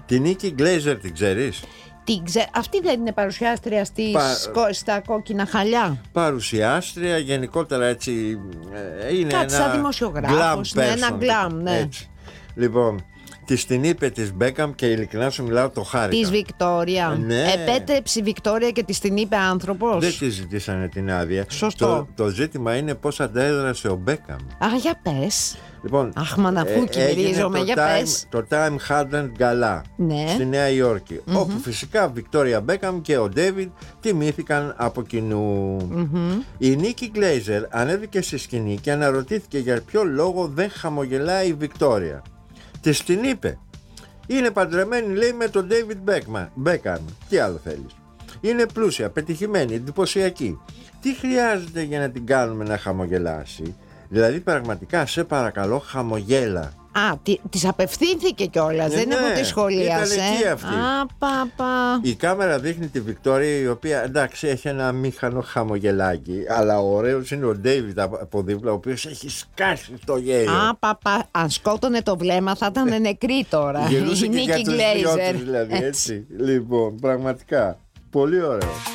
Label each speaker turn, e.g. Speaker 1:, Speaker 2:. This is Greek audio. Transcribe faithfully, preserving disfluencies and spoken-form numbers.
Speaker 1: Την Νίκη Γκλέιζερ την ξέρεις?
Speaker 2: Την ξε... Αυτή δεν είναι παρουσιάστρια στις...
Speaker 1: Πα...
Speaker 2: στα κόκκινα χαλιά?
Speaker 1: Παρουσιάστρια, γενικότερα έτσι. Είναι
Speaker 2: κάτι
Speaker 1: ένα
Speaker 2: σαν δημοσιογράφος, ναι, ένα γκλάμ, ναι.
Speaker 1: Έτσι. Λοιπόν, της την είπε της Μπέκαμ και ειλικρινά σου μιλάω, το χάρηκα.
Speaker 2: Της Βικτόρια.
Speaker 1: Ναι.
Speaker 2: Επέτρεψε η Βικτόρια και της την είπε άνθρωπος.
Speaker 1: Δεν τη ζητήσανε την άδεια.
Speaker 2: Σωστό.
Speaker 1: Το, το ζήτημα είναι πώς αντέδρασε ο Μπέκαμ.
Speaker 2: Αχ, για πες.
Speaker 1: Λοιπόν,
Speaker 2: Αχ, μαναφούκι ε, μυρίζομαι, για
Speaker 1: time,
Speaker 2: πες.
Speaker 1: Το Time Hardened Gala, ναι, στη Νέα Υόρκη, mm-hmm. όπου φυσικά Βικτόρια Μπέκαμ και ο Ντέιβιντ τιμήθηκαν από κοινού. Mm-hmm. Η Νίκη Γκλέιζερ ανέβηκε στη σκηνή και αναρωτήθηκε για ποιο λόγο δεν χαμογελάει η Βικτόρια. Της την είπε, είναι παντρεμένη, λέει, με τον Ντέιβιντ Μπέκαμ. Τι άλλο θέλεις? Είναι πλούσια, πετυχημένη, εντυπωσιακή. Τι χρειάζεται για να την κάνουμε να χαμογελάσει? Δηλαδή πραγματικά σε παρακαλώ, χαμογέλα.
Speaker 2: Α, της απευθύνθηκε κιόλας,
Speaker 1: ναι,
Speaker 2: δεν είναι που τη σχολίασε.
Speaker 1: Ήταν εκεί αυτή.
Speaker 2: Α, παπα.
Speaker 1: Η κάμερα δείχνει τη Βικτόρια, η οποία εντάξει έχει ένα μήχανο χαμογελάκι, αλλά ο ωραίος είναι ο Ντέιβιντ από δίπλα, ο οποίος έχει σκάσει στο γέλιο.
Speaker 2: Α, παπα, αν σκότωνε το βλέμμα θα ήταν νεκρή τώρα.
Speaker 1: Γελούσε
Speaker 2: η
Speaker 1: και
Speaker 2: Νίκη
Speaker 1: για τους δυο τους δηλαδή, έτσι. Λοιπόν, πραγματικά πολύ ωραίο.